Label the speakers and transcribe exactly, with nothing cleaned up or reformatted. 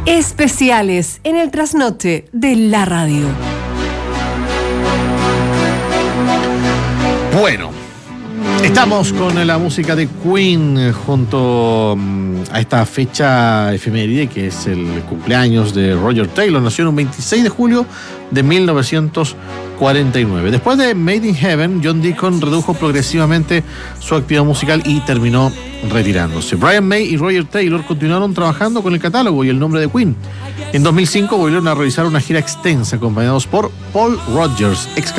Speaker 1: Especiales en el trasnoche de la radio.
Speaker 2: Bueno, estamos con la música de Queen junto a esta fecha efeméride que es el cumpleaños de Roger Taylor. Nació en un veintiséis de julio de mil novecientos cuarenta y nueve. Después de Made in Heaven, John Deacon redujo progresivamente su actividad musical y terminó retirándose. Brian May y Roger Taylor continuaron trabajando con el catálogo y el nombre de Queen. En dos mil cinco volvieron a realizar una gira extensa acompañados por Paul Rodgers, ex